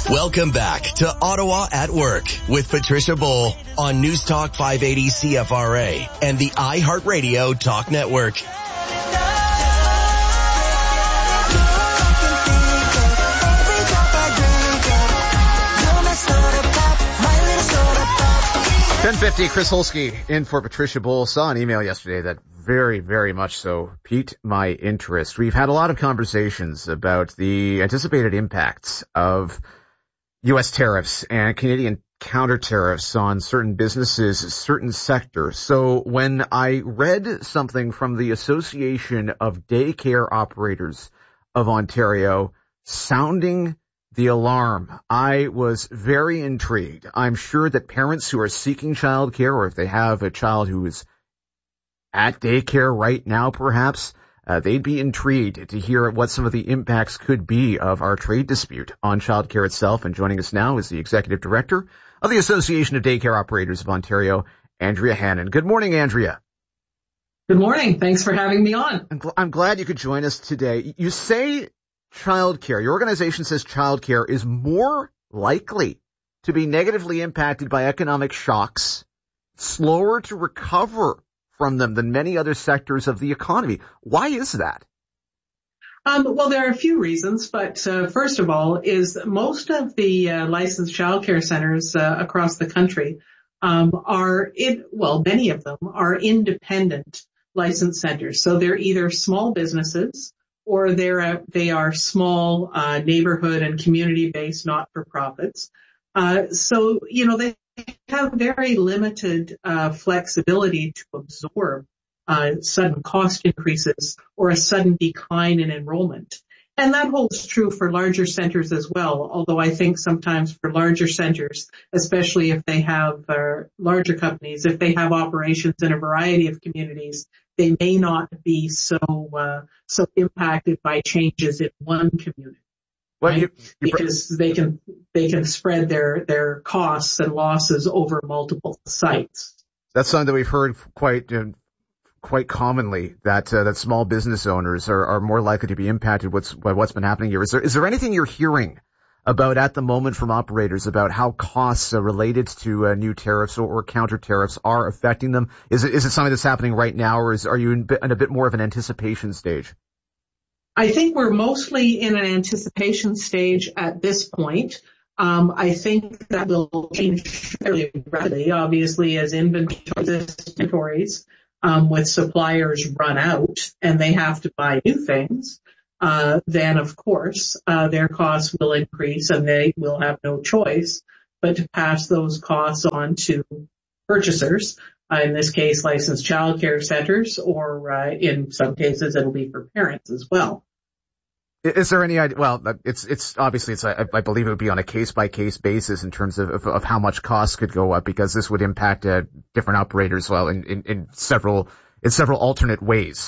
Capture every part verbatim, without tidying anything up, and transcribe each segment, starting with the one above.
Welcome back to Ottawa at Work with Patricia Bowl on News Talk five eighty C F R A and the iHeartRadio Talk Network. ten fifty, Chris Holsky in for Patricia Bowl. Saw an email yesterday that very, very much so piqued my interest. We've had a lot of conversations about the anticipated impacts of U S tariffs and Canadian counter tariffs on certain businesses, certain sectors. So when I read something from the Association of Daycare Operators of Ontario sounding the alarm, I was very intrigued. I'm sure that parents who are seeking childcare, or if they have a child who is at daycare right now, perhaps, uh, they'd be intrigued to hear what some of the impacts could be of our trade dispute on childcare itself. And joining us now is the Executive Director of the Association of Daycare Operators of Ontario, Andrea Hannon. Good morning, Andrea. Good morning. Thanks for having me on. I'm, gl- I'm glad you could join us today. You say childcare, your organization says childcare is more likely to be negatively impacted by economic shocks, slower to recover from them than many other sectors of the economy. Why is that? Um, well, there are a few reasons, but uh, first of all is most of the uh, licensed childcare centers uh, across the country um, are, in, well, many of them are independent licensed centers. So they're either small businesses or they're uh, they are small uh, neighborhood and community-based not-for-profits. Uh, so, you know, they have very limited uh, flexibility to absorb uh, sudden cost increases or a sudden decline in enrollment. And that holds true for larger centers as well, although I think sometimes for larger centers, especially if they have uh, larger companies, if they have operations in a variety of communities, they may not be so uh, so impacted by changes in one community. Well, right? you, you because they can they can spread their their costs and losses over multiple sites. That's something that we've heard quite uh, quite commonly, that uh, that small business owners are, are more likely to be impacted what's, by what's been happening here. Is there is there anything you're hearing about at the moment from operators about how costs uh, related to uh, new tariffs or, or counter tariffs are affecting them? Is it is it something that's happening right now, or is are you in, in a bit more of an anticipation stage? I think we're mostly in an anticipation stage at this point. Um, I think that will change fairly rapidly, obviously, as inventories um, with suppliers run out and they have to buy new things. Uh, then, of course, uh, their costs will increase and they will have no choice but to pass those costs on to purchasers. Uh, in this case, licensed childcare centers, or uh, in some cases, it'll be for parents as well. Is there any idea? Well, it's it's obviously it's I, I believe it would be on a case by case basis in terms of, of of how much costs could go up, because this would impact uh, different operators well in, in in several in several alternate ways.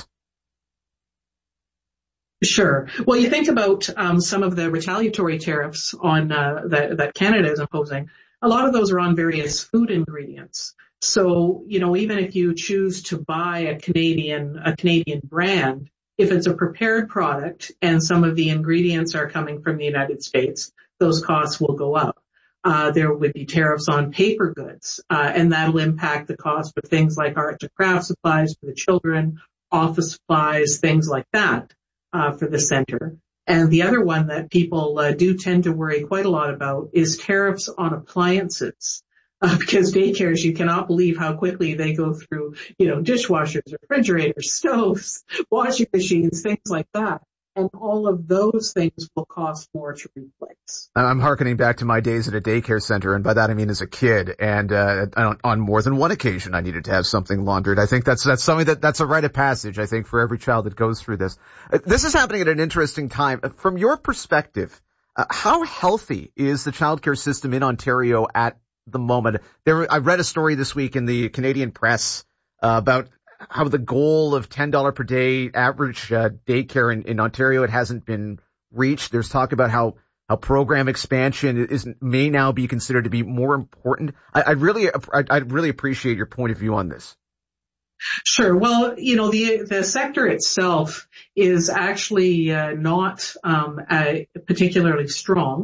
Sure. Well, you think about um, some of the retaliatory tariffs on uh, that that Canada is imposing. A lot of those are on various food ingredients. So, you know, even if you choose to buy a Canadian a Canadian brand, if it's a prepared product and some of the ingredients are coming from the United States, those costs will go up. Uh, there would be tariffs on paper goods, uh, and that'll impact the cost of things like art and craft supplies for the children, office supplies, things like that, uh, for the center. And the other one that people uh, do tend to worry quite a lot about is tariffs on appliances. Uh, because daycares, you cannot believe how quickly they go through, you know, dishwashers, refrigerators, stoves, washing machines, things like that. And all of those things will cost more to replace. I'm hearkening back to my days at a daycare center, and by that I mean as a kid. And uh, on, on more than one occasion, I needed to have something laundered. I think that's that's something that that's a rite of passage, I think, for every child that goes through this. Uh, this is happening at an interesting time. Uh, from your perspective, uh, how healthy is the childcare system in Ontario at the moment? There, I read a story this week in the Canadian press uh, about how the goal of ten dollars per day average uh, daycare in, in Ontario, it hasn't been reached. There's talk about how, how program expansion is may now be considered to be more important. I, I really, I, I really appreciate your point of view on this. Sure. Well, you know, the the sector itself is actually uh, not um, uh, particularly strong.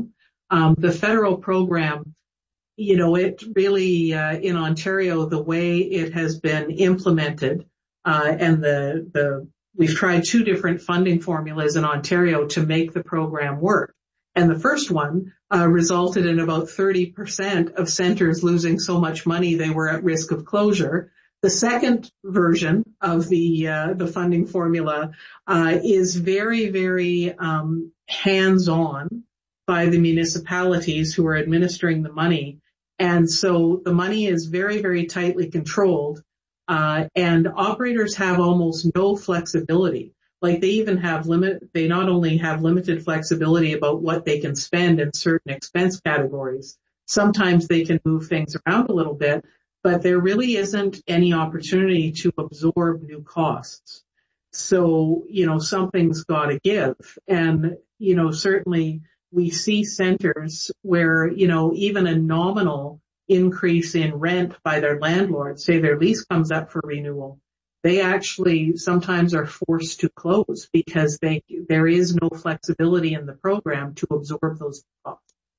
Um, the federal program, you know, it really, uh, in Ontario, the way it has been implemented, uh, and the, the, we've tried two different funding formulas in Ontario to make the program work. And the first one, uh, resulted in about thirty percent of centers losing so much money they were at risk of closure. The second version of the, uh, the funding formula, uh, is very, very, um, hands-on by the municipalities who are administering the money. And so the money is very, very tightly controlled, uh, and operators have almost no flexibility. Like they even have limit, they not only have limited flexibility about what they can spend in certain expense categories, sometimes they can move things around a little bit, but there really isn't any opportunity to absorb new costs. So, you know, something's got to give. And, you know, certainly we see centers where, you know, even a nominal increase in rent by their landlord, say their lease comes up for renewal, they actually sometimes are forced to close because they, there is no flexibility in the program to absorb those costs.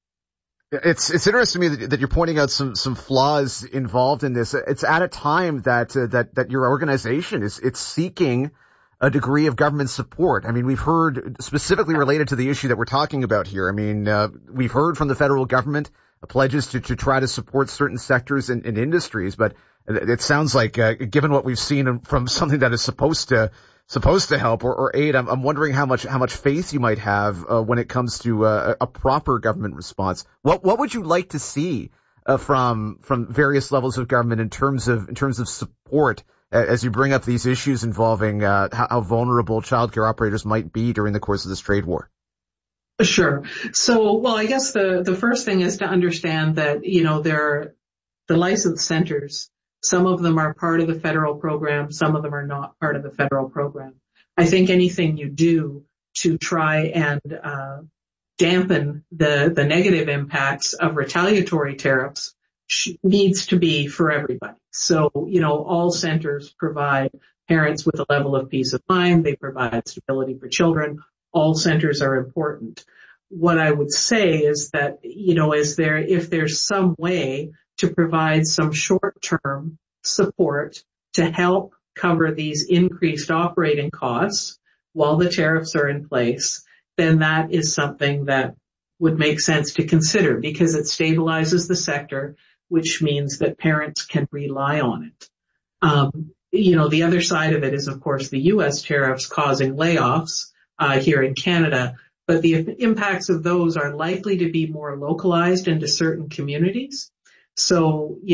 It's it's interesting to me that, that you're pointing out some some flaws involved in this. It's at a time that uh, that that your organization is it's seeking a degree of government support. I mean, we've heard specifically related to the issue that we're talking about here. I mean, uh, we've heard from the federal government pledges to to try to support certain sectors and, and industries, but it sounds like, uh, given what we've seen from something that is supposed to supposed to help or, or aid, I'm, I'm wondering how much how much faith you might have uh, when it comes to uh, a proper government response. What what would you like to see uh, from from various levels of government in terms of in terms of support uh, as you bring up these issues involving uh, how, how vulnerable childcare operators might be during the course of this trade war? Sure. So, well, I guess the the first thing is to understand that, you know, there are the licensed centers. Some of them are part of the federal program. Some of them are not part of the federal program. I think anything you do to try and uh, dampen the, the negative impacts of retaliatory tariffs sh- needs to be for everybody. So, you know, all centers provide parents with a level of peace of mind. They provide stability for children. All centers are important. What I would say is that, you know, is there, if there's some way to provide some short-term support to help cover these increased operating costs while the tariffs are in place, then that is something that would make sense to consider because it stabilizes the sector, which means that parents can rely on it. Um, you know, the other side of it is, of course, the U S tariffs causing layoffs uh, here in Canada, but the impacts of those are likely to be more localized into certain communities. So, you